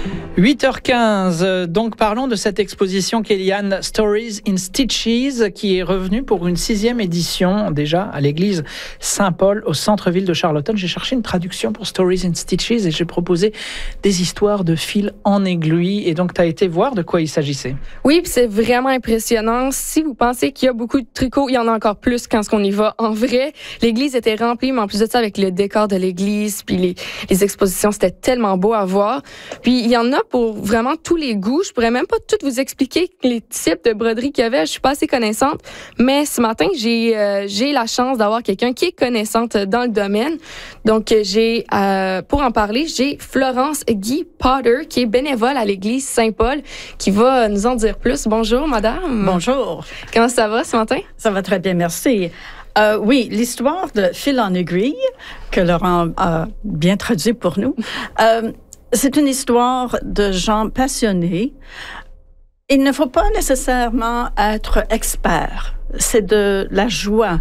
8h15, donc parlons de cette exposition Kellyanne Stories in Stitches qui est revenue pour une 6e édition déjà à l'église Saint-Paul au centre-ville de Charlottetown. J'ai cherché une traduction pour Stories in Stitches et j'ai proposé des histoires de fil en aiguille et donc tu as été voir de quoi il s'agissait. Oui, puis c'est vraiment impressionnant. Si vous pensez qu'il y a beaucoup de tricots, il y en a encore plus quand on y va en vrai. L'église était remplie, mais en plus de ça, avec le décor de l'église, puis les expositions, c'était tellement beau à voir. Puis il y en a pour vraiment tous les goûts. Je pourrais même pas tout vous expliquer les types de broderies qu'il y avait. Je suis pas assez connaissante, mais ce matin, j'ai la chance d'avoir quelqu'un qui est connaissante dans le domaine. Donc, pour en parler, j'ai Florence Guy Potter, qui est bénévole à l'église Saint-Paul, qui va nous en dire plus. Bonjour, madame. Bonjour. Comment ça va ce matin? Ça va très bien, merci. Oui, l'histoire de fil en aiguille, que Laurent a bien traduit pour nous, c'est une histoire de gens passionnés. Il ne faut pas nécessairement être expert. C'est de la joie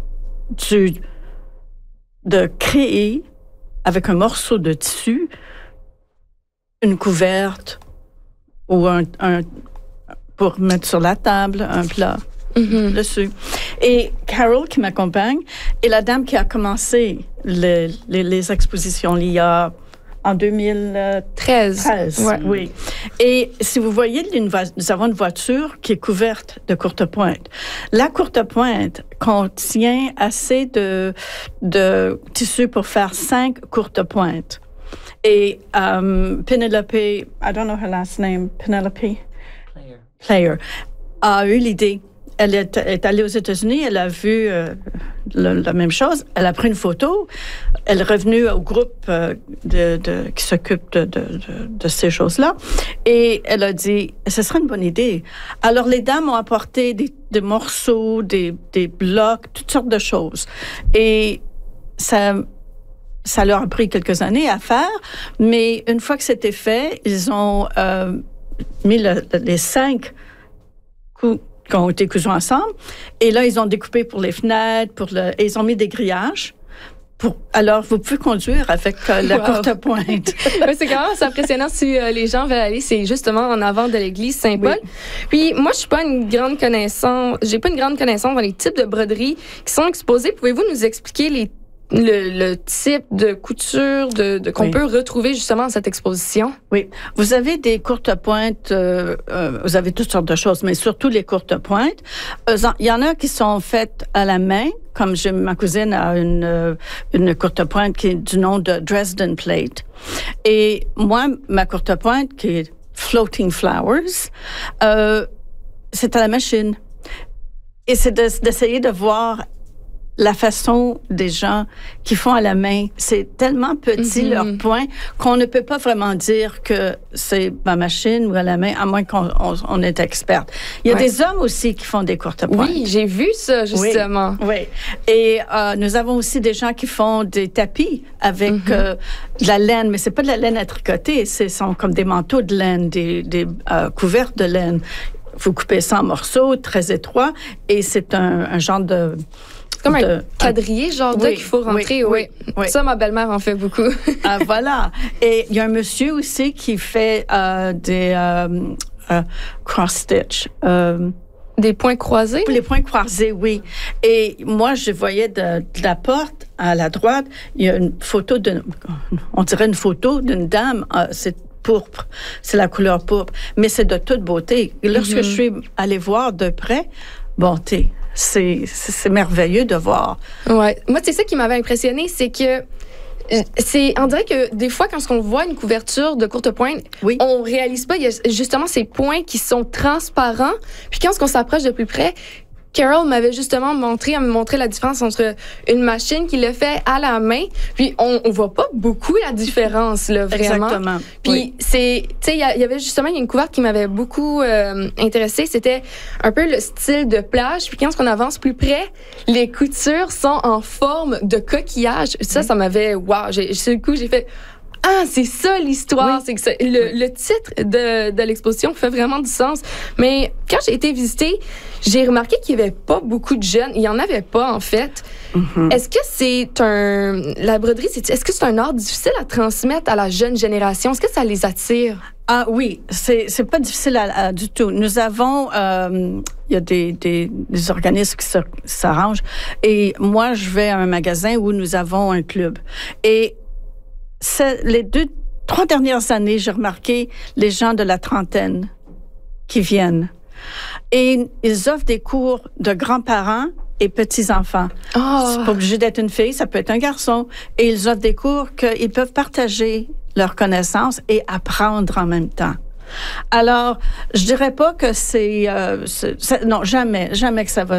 de créer, avec un morceau de tissu, une couverte ou pour mettre sur la table, un plat dessus. Et Carol, qui m'accompagne, est la dame qui a commencé les expositions en 2013. Ouais. Oui. Et si vous voyez, nous avons une voiture qui est couverte de courte pointe. La courte pointe contient assez de tissu pour faire 5 courtes pointes. Et Penelope, I don't know her last name, Penelope Player, a eu l'idée. Elle est allée aux États-Unis, elle a vu la même chose, elle a pris une photo, elle est revenue au groupe qui s'occupe de ces choses-là, et elle a dit, ce serait une bonne idée. Alors, les dames ont apporté des morceaux, des blocs, toutes sortes de choses. Et ça leur a pris quelques années à faire, mais une fois que c'était fait, ils ont mis les 5 coups qui ont été cousus ensemble. Et là, ils ont découpé pour les fenêtres, et ils ont mis des grillages. Alors, vous pouvez conduire avec la courte pointe. Oui, c'est quand même impressionnant si les gens veulent aller. C'est justement en avant de l'église Saint-Paul. Oui. Puis, moi, j'ai pas une grande connaissance dans les types de broderies qui sont exposés. Pouvez-vous nous expliquer le type de couture qu'on peut retrouver justement dans cette exposition? Oui. Vous avez des courtes pointes, vous avez toutes sortes de choses, mais surtout les courtes pointes. Il y en a qui sont faites à la main, comme ma cousine a une courte pointe qui est du nom de Dresden Plate. Et moi, ma courte pointe, qui est Floating Flowers, c'est à la machine. Et c'est d'essayer de voir la façon des gens qui font à la main. C'est tellement petit leur point qu'on ne peut pas vraiment dire que c'est ma machine ou à la main, à moins qu'on est experte. Il y a des hommes aussi qui font des courtes pointes. Oui, j'ai vu ça, justement. Oui. Et nous avons aussi des gens qui font des tapis avec de la laine, mais c'est pas de la laine à tricoter, ce sont comme des manteaux de laine, des couvertes de laine. Vous coupez ça en morceaux très étroits et c'est un genre de... Comme un quadrillé, genre qu'il faut rentrer. Oui. Ça, ma belle-mère en fait beaucoup. Voilà. Et il y a un monsieur aussi qui fait des cross-stitch. Des points croisés? Les points croisés, oui. Et moi, je voyais de la porte à la droite, il y a une photo on dirait une photo d'une dame. C'est pourpre. C'est la couleur pourpre. Mais c'est de toute beauté. Et lorsque je suis allée voir de près, bonté. C'est merveilleux de voir. Ouais. Moi, c'est ça qui m'avait impressionné, c'est que on dirait que des fois, quand on voit une couverture de courte pointe, on réalise pas, il y a justement ces points qui sont transparents. Puis quand on s'approche de plus près, Carol m'avait justement montré la différence entre une machine qui le fait à la main, puis on voit pas beaucoup la différence, là, vraiment. Exactement. Puis tu sais, il y avait justement une couverte qui m'avait beaucoup intéressée, c'était un peu le style de plage, puis quand on avance plus près, les coutures sont en forme de coquillage. Ça m'avait, sur le coup, j'ai fait... Ah, c'est ça l'histoire. Oui. C'est que le titre de l'exposition fait vraiment du sens. Mais quand j'ai été visiter, j'ai remarqué qu'il n'y avait pas beaucoup de jeunes. Il n'y en avait pas, en fait. Mm-hmm. Est-ce que la broderie, est-ce que c'est un art difficile à transmettre à la jeune génération? Est-ce que ça les attire? Ah oui, c'est pas difficile du tout. Nous avons, il y a des organismes qui s'arrangent. Et moi, je vais à un magasin où nous avons un club. Et les 3 dernières années, j'ai remarqué les gens de la trentaine qui viennent. Et ils offrent des cours de grands-parents et petits-enfants. Oh. C'est pas obligé d'être une fille, ça peut être un garçon. Et ils offrent des cours qu'ils peuvent partager leurs connaissances et apprendre en même temps. Alors, je dirais pas que non, jamais que ça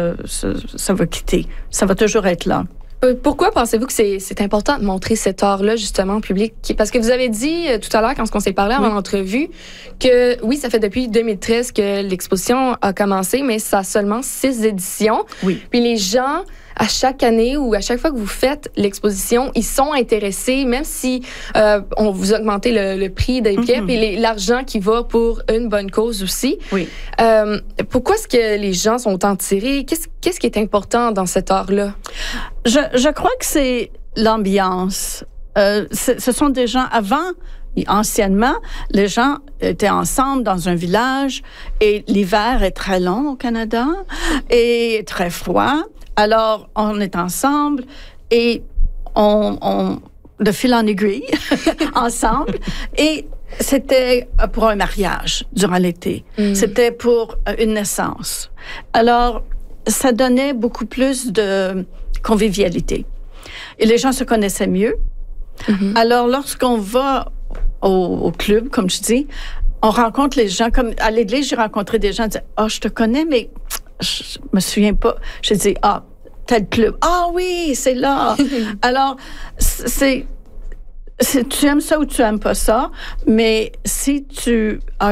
va quitter. Ça va toujours être là. Pourquoi pensez-vous que c'est important de montrer cet art-là, justement, au public? Parce que vous avez dit tout à l'heure, quand on s'est parlé avant l'entrevue, que oui, ça fait depuis 2013 que l'exposition a commencé, mais ça a seulement 6 éditions. Oui. Puis les gens, à chaque année ou à chaque fois que vous faites l'exposition, ils sont intéressés, même si on vous a augmenté le prix des billets, puis l'argent qui va pour une bonne cause aussi. Oui. Pourquoi est-ce que les gens sont autant tirés? Qu'est-ce qui est important dans cet art-là? Je crois que c'est l'ambiance. Ce sont des gens anciennement, les gens étaient ensemble dans un village et l'hiver est très long au Canada et très froid. Alors, on est ensemble et on de fil en aiguille, ensemble. Et c'était pour un mariage durant l'été. C'était pour une naissance. Alors, ça donnait beaucoup plus de convivialité. Et les gens se connaissaient mieux. Alors, lorsqu'on va au club, comme je dis, on rencontre les gens. Comme à l'église, j'ai rencontré des gens qui disaient « Ah, je te connais, mais je me souviens pas. » Je dis « Ah, tel club. Ah oui, c'est là. » Alors, tu aimes ça ou tu aimes pas ça, mais si tu as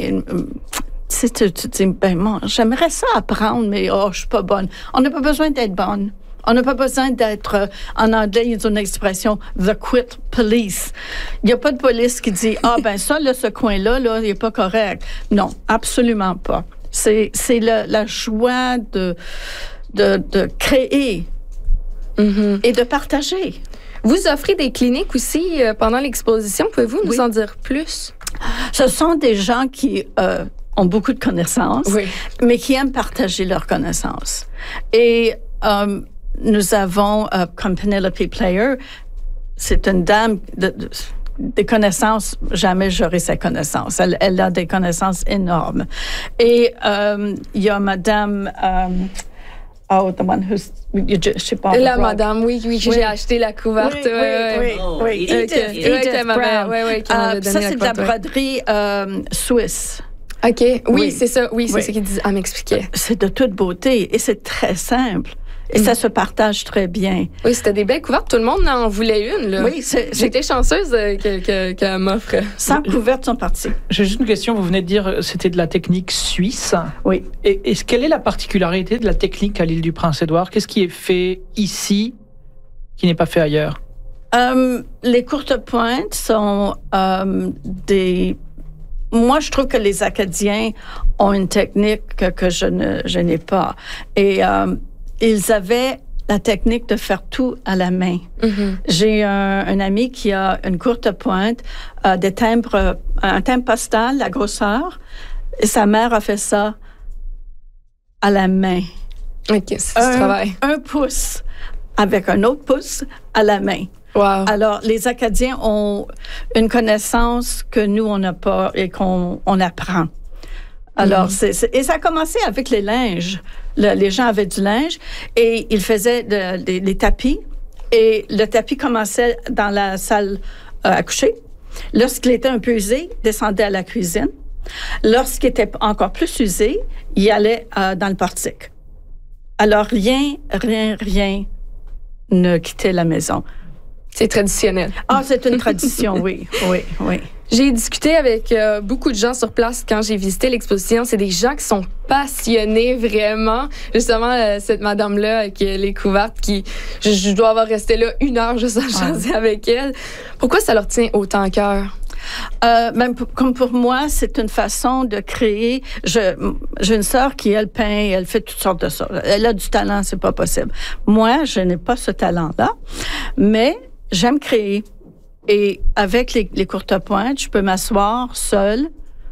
si tu dis, ben, moi, j'aimerais ça apprendre, mais je suis pas bonne. On n'a pas besoin d'être bonne. On n'a pas besoin d'être, en anglais, il y a une expression, the quit police. Il n'y a pas de police qui dit, ben ça, là, ce coin-là, là, il n'est pas correct. Non, absolument pas. C'est la joie de créer et de partager. Vous offrez des cliniques aussi pendant l'exposition. Pouvez-vous nous en dire plus? Ce sont des gens qui ont beaucoup de connaissances, mais qui aiment partager leurs connaissances. Et nous avons, comme Penelope Player, c'est une dame des connaissances, jamais j'aurai ses connaissances. Elle a des connaissances énormes. Et il y a Madame... the one who's... Je sais pas. La madame, oui, j'ai acheté la couverte. Oui. Edith Brown. Ça, c'est de la broderie suisse. OK. Oui, c'est ça. Oui, c'est ce qu'elle m'expliquait. C'est de toute beauté et c'est très simple. Et ça se partage très bien. Oui, c'était des belles couvertes. Tout le monde en voulait une. Là. Oui, j'étais chanceuse qu'elle m'offre. 100 couvertes sont parties. J'ai juste une question. Vous venez de dire c'était de la technique suisse. Oui. Et quelle est la particularité de la technique à l'île du Prince-Édouard? Qu'est-ce qui est fait ici qui n'est pas fait ailleurs? Les courtes pointes sont des... Moi, je trouve que les Acadiens ont une technique que je n'ai pas. Et ils avaient la technique de faire tout à la main. J'ai un ami qui a une courte pointe, un timbre postal, la grosseur, et sa mère a fait ça à la main. OK, c'est du travail. 1 pouce avec un autre pouce à la main. Wow. Alors, les Acadiens ont une connaissance que nous, on n'a pas et qu'on apprend. Alors, et ça a commencé avec les linges. Les gens avaient du linge et ils faisaient des tapis. Et le tapis commençait dans la salle à coucher. Lorsqu'il était un peu usé, il descendait à la cuisine. Lorsqu'il était encore plus usé, il allait dans le portique. Alors, rien ne quittait la maison. C'est traditionnel. Ah, c'est une tradition, oui. J'ai discuté avec beaucoup de gens sur place quand j'ai visité l'exposition. C'est des gens qui sont passionnés vraiment. Justement, cette madame-là qui est les couvertes, je dois avoir resté là 1 heure juste à jaser avec elle. Pourquoi ça leur tient autant à cœur? Même comme pour moi, c'est une façon de créer. J'ai une sœur qui, elle, peint, elle fait toutes sortes de choses. Elle a du talent, c'est pas possible. Moi, je n'ai pas ce talent-là, mais j'aime créer. Et avec les courtes pointes, je peux m'asseoir seule,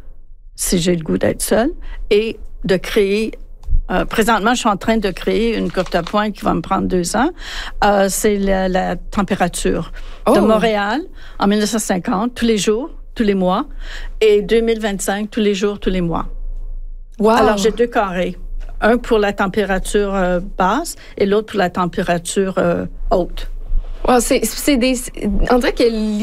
si j'ai le goût d'être seule, et de créer. Présentement, je suis en train de créer une courte pointe qui va me prendre 2 ans. C'est la température de Montréal en 1950, tous les jours, tous les mois, et 2025, tous les jours, tous les mois. Wow. Alors, j'ai 2 carrés. Un pour la température basse et l'autre pour la température haute. Wow, on dirait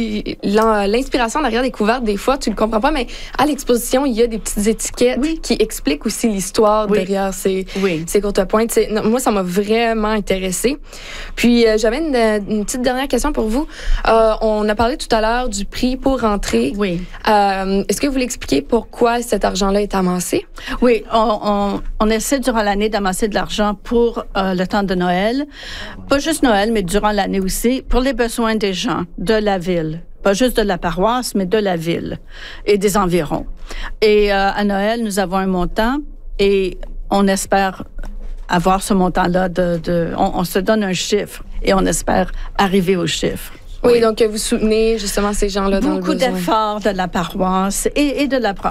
que l'inspiration derrière des couvertes, des fois, tu ne le comprends pas, mais à l'exposition, il y a des petites étiquettes qui expliquent aussi l'histoire derrière ces courtes pointes. Moi, ça m'a vraiment intéressée. Puis, j'avais une petite dernière question pour vous. On a parlé tout à l'heure du prix pour rentrer. Oui. Est-ce que vous voulez expliquer pourquoi cet argent-là est amassé? Oui, on essaie durant l'année d'amasser de l'argent pour le temps de Noël. Pas juste Noël, mais durant l'année aussi, pour les besoins des gens de la ville. Pas juste de la paroisse, mais de la ville et des environs. Et à Noël, nous avons un montant et on espère avoir ce montant-là. On se donne un chiffre et on espère arriver au chiffre. Oui, donc vous soutenez justement ces gens-là dans le besoin. Beaucoup d'efforts de la paroisse et de la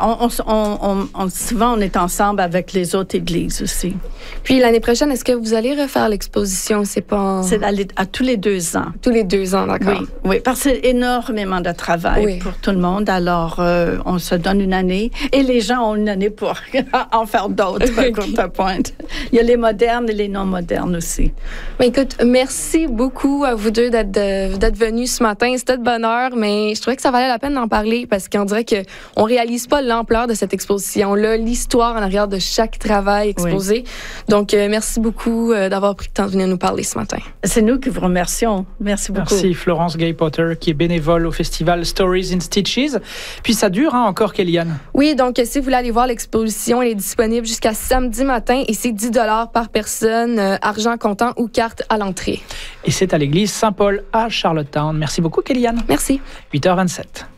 souvent on est ensemble avec les autres églises aussi. Puis l'année prochaine, est-ce que vous allez refaire l'exposition? C'est à tous les 2 ans. Tous les 2 ans, d'accord. Oui, parce que c'est énormément de travail pour tout le monde. Alors, on se donne une année et les gens ont une année pour en faire d'autres, courte pointe. Il y a les modernes et les non modernes aussi. Mais écoute, merci beaucoup à vous deux d'être venus ce matin. C'était de bonne heure, mais je trouvais que ça valait la peine d'en parler parce qu'on dirait qu'on réalise pas l'ampleur de cette exposition-là, l'histoire en arrière de chaque travail exposé. Donc, merci beaucoup d'avoir pris le temps de venir nous parler ce matin. C'est nous qui vous remercions. Merci beaucoup. Merci Florence Gay-Potter, qui est bénévole au festival Stories in Stitches. Puis ça dure encore, Kéliane? Oui, donc si vous voulez aller voir l'exposition, elle est disponible jusqu'à samedi matin et c'est 10 $ par personne, argent comptant ou carte à l'entrée. Et c'est à l'église Saint-Paul à Charlottetown. Merci beaucoup, Kéliane. Merci. 8h27.